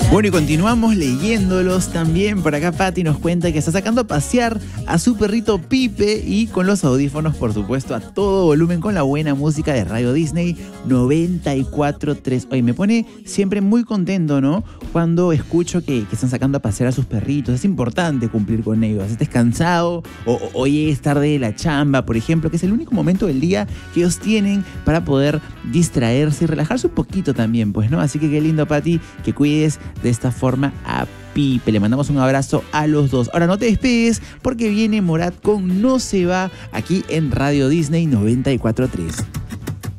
Bueno, y continuamos leyéndolos también. Por acá Patti nos cuenta que está sacando a pasear a su perrito Pipe y con los audífonos, por supuesto, a todo volumen con la buena música de Radio Disney 94.3. Oye, me pone siempre muy contento, ¿no? Cuando escucho que están sacando a pasear a sus perritos. Es importante cumplir con ellos. Estés cansado o llegues tarde de la chamba, por ejemplo, que es el único momento del día que ellos tienen para poder distraerse y relajarse un poquito también, pues, ¿no? Así que qué lindo, Patti, que cuides de esta forma a Pipe. Le mandamos un abrazo a los dos. Ahora no te despegues porque viene Morat con No se va aquí en Radio Disney 94.3.